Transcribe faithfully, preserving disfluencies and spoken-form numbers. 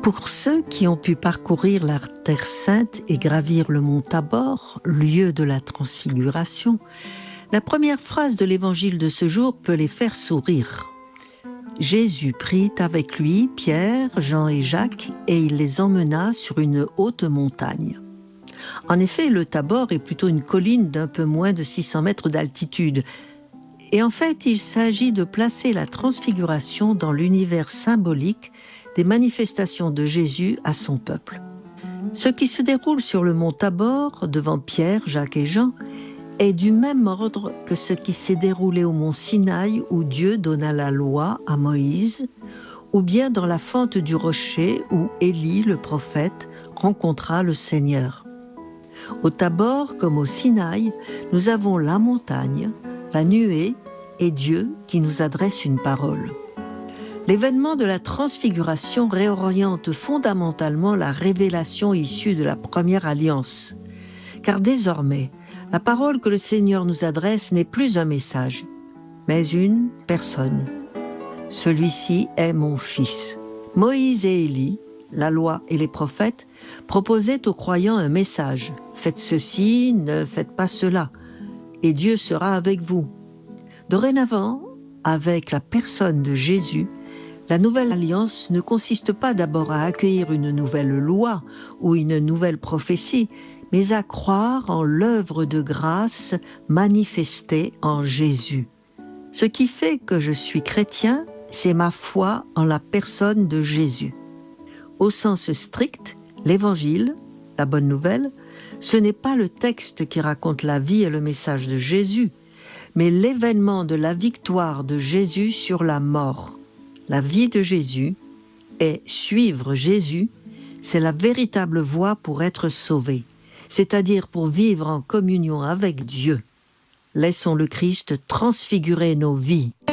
Pour ceux qui ont pu parcourir la Terre Sainte et gravir le mont Tabor, lieu de la transfiguration, la première phrase de l'évangile de ce jour peut les faire sourire. Jésus prit avec lui Pierre, Jean et Jacques et il les emmena sur une haute montagne. En effet, le Tabor est plutôt une colline d'un peu moins de six cents mètres d'altitude. Et en fait, il s'agit de placer la transfiguration dans l'univers symbolique des manifestations de Jésus à son peuple. Ce qui se déroule sur le mont Tabor, devant Pierre, Jacques et Jean, est du même ordre que ce qui s'est déroulé au mont Sinaï où Dieu donna la loi à Moïse, ou bien dans la fente du rocher où Élie, le prophète, rencontra le Seigneur. Au Tabor comme au Sinaï, nous avons la montagne, la nuée et Dieu qui nous adresse une parole. L'événement de la transfiguration réoriente fondamentalement la révélation issue de la première alliance. Car désormais, la parole que le Seigneur nous adresse n'est plus un message, mais une personne. Celui-ci est mon fils. Moïse et Élie, la loi et les prophètes, proposaient aux croyants un message. Faites ceci, ne faites pas cela, et Dieu sera avec vous. Dorénavant, avec la personne de Jésus, la nouvelle alliance ne consiste pas d'abord à accueillir une nouvelle loi ou une nouvelle prophétie, mais à croire en l'œuvre de grâce manifestée en Jésus. Ce qui fait que je suis chrétien, c'est ma foi en la personne de Jésus. Au sens strict, l'Évangile, la bonne nouvelle, ce n'est pas le texte qui raconte la vie et le message de Jésus, mais l'événement de la victoire de Jésus sur la mort. La vie de Jésus et suivre Jésus, c'est la véritable voie pour être sauvé, c'est-à-dire pour vivre en communion avec Dieu. Laissons le Christ transfigurer nos vies.